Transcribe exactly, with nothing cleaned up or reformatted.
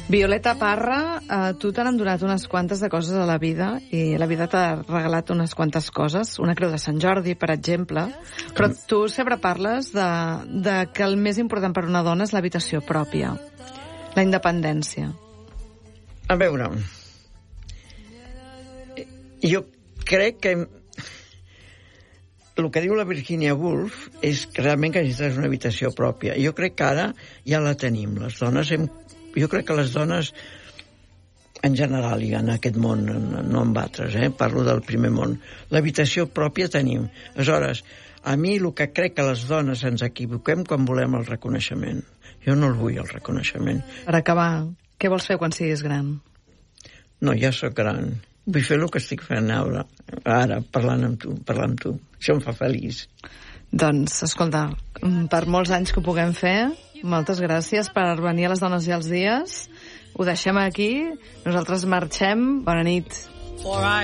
Violeta Parra, eh, tu t'han donat unes quantes de coses a la vida i la vida t'ha regalat unes quantes coses, una creu de Sant Jordi, per exemple, però tu sempre parles de, de que el més important per una dona és l'habitació pròpia, la independència. A veure, jo crec que el que diu la Virginia Woolf és que realment que necessites una habitació pròpia. Jo crec que ara ja la tenim. Les dones hem... Jo crec que les dones, en general, i en aquest món, no en altres, eh? Parlo del primer món, l'habitació pròpia tenim. Aleshores, a mi el que crec que les dones ens equivoquem quan volem el reconeixement. Jo no el vull, el reconeixement. Per acabar, què vols fer quan siguis gran? No, ja sóc gran. Vull fer el que estic fent ara, ara parlant amb tu, parlant amb tu. Això em fa feliç. Doncs, escolta, per molts anys que ho puguem fer, moltes gràcies per venir a Les Dones i els Dies. Ho deixem aquí. Nosaltres marxem. Bona nit.